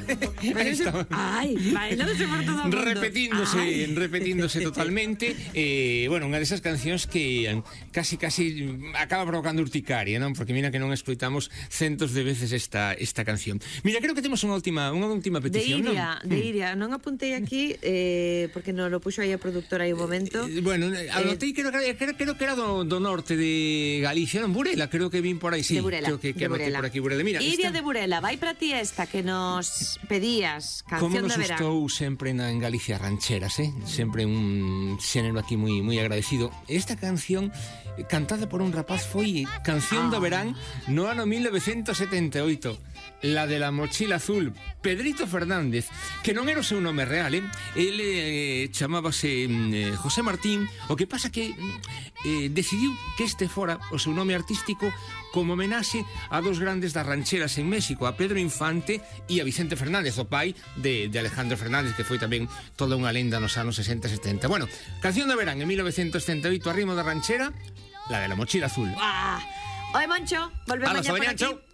Ahí está. Ai, bailándose por todo o mundo. Repetíndose totalmente. Bueno, unha desas cancións que casi acaba provocando urticaria, non? Porque mira que non escoitamos centos de veces esta canción. Mira, creo que temos unha última petición, non? De Iria, non apuntei aquí porque non lo puxo aí a productora aí un momento. Bueno, anotei, creo que era do norte de Galicia, non? Burela, creo que vin por aí, sí. De Burela, creo que anotei por aquí, Burela. Mira, Iria de Burela, vai para ti esta que nos pedías, canción de verán. Como nos gustou sempre en Galicia rancheras, sempre un xénero aquí moi agradecido. Esta canción cantada por un rapaz foi canción do verán no ano 1978. La de la mochila azul, Pedrito Fernández, que non era o seu nome real, ele chamábase José Martín. O que pasa que decidiu que este fora o seu nome artístico como homenaxe a dos grandes das rancheras en México, a Pedro Infante e a Vicente Fernández, o pai de Alejandro Fernández, que foi tamén toda unha lenda nos anos 60 e 70. Bueno, canción de verán en 1978 a ritmo da ranchera, la de la mochila azul. Oye, Moncho, volvemos mañana por aquí.